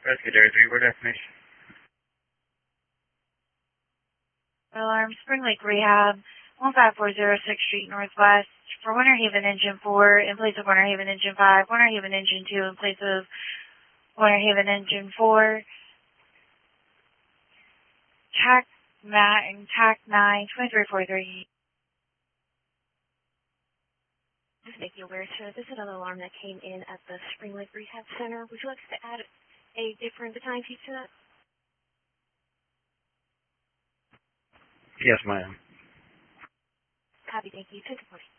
Rescue Dairy 3, word destination. Alarm, Spring Lake Rehab, 15406 Street Northwest, for Winter Haven Engine 4 in place of Winter Haven Engine 5, Winter Haven Engine 2 in place of Winter Haven Engine 4, TAC 9, 2343. Just make you aware, sir, this is another alarm that came in at the Spring Lake Rehab Center. Would you like us to add a different time piece to that? Yes, ma'am. Copy, thank you. 10 to 40.